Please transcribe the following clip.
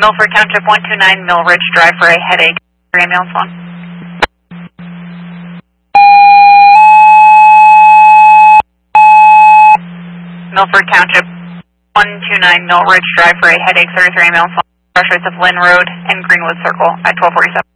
Milford Township 129 Mill Ridge Drive for a headache. Ambulance 1. Milford Township 129 Mill Ridge Drive for a headache. 33 ambulance 1. Crossroads of Lynn Road and Greenwood Circle at 1247.